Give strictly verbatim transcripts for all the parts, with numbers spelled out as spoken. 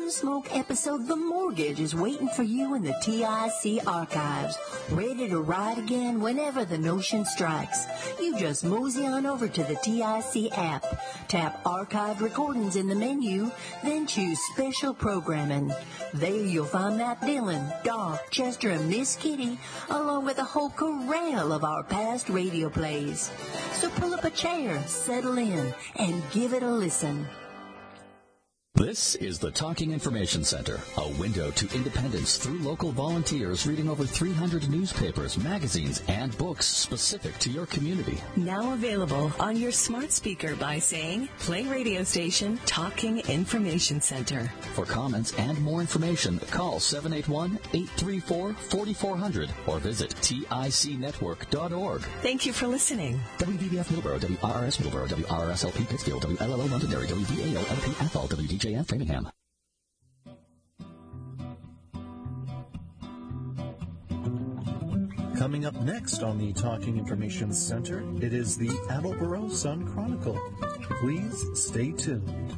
Gunsmoke episode The Mortgage is waiting for you in the T I C archives, ready to ride again whenever the notion strikes. You just mosey on over to the T I C app, tap Archived Recordings in the menu, then choose Special Programming. There you'll find Matt Dillon, Doc, Chester, and Miss Kitty, along with a whole corral of our past radio plays. So pull up a chair, settle in, and give it a listen. This is the Talking Information Center, a window to independence through local volunteers reading over three hundred newspapers, magazines, and books specific to your community. Now available on your smart speaker by saying, play radio station Talking Information Center. For comments and more information, call seven eight one, eight three four, four four zero zero or visit tic network dot org. Thank you for listening. W B B F Middleborough, W R R S Middleborough, W R R S L P Pittsfield, W L L O Londonderry, W D A O L P Athol, W D J F Framingham. Coming up next on the Talking Information Center, it is the Attleboro Sun Chronicle. Please stay tuned.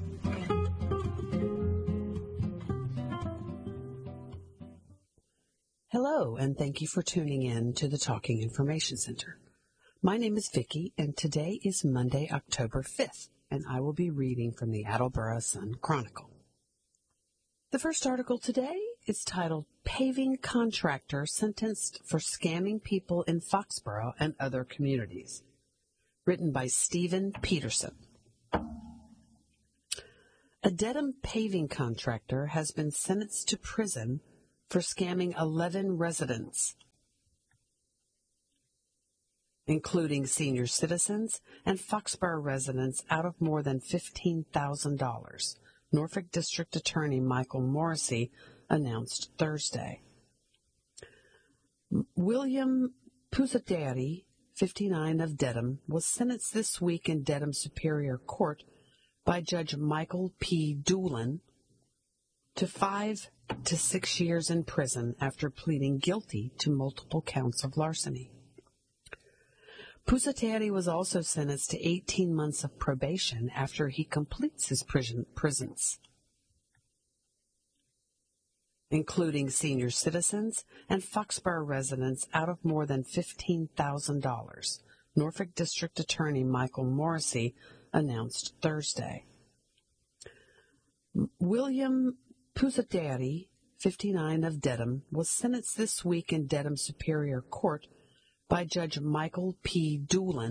Hello, and thank you for tuning in to the Talking Information Center. My name is Vicki, and today is Monday, October fifth, and I will be reading from the Attleboro Sun Chronicle. The first article today is titled, Paving Contractor Sentenced for Scamming People in Foxborough and Other Communities, written by Stephen Peterson. A Dedham paving contractor has been sentenced to prison for scamming eleven residents, including senior citizens and Foxborough residents, out of more than fifteen thousand dollars. Norfolk District Attorney Michael Morrissey announced Thursday. William Puzzateri, fifty-nine, of Dedham, was sentenced this week in Dedham Superior Court by Judge Michael P. Doolin to five to six years in prison after pleading guilty to multiple counts of larceny. Puzzateri was also sentenced to eighteen months of probation after he completes his prison prisons, including senior citizens and Foxborough residents, out of more than fifteen thousand dollars. Norfolk District Attorney Michael Morrissey announced Thursday. William Puzzateri, fifty-nine, of Dedham, was sentenced this week in Dedham Superior Court by Judge Michael P. Doolin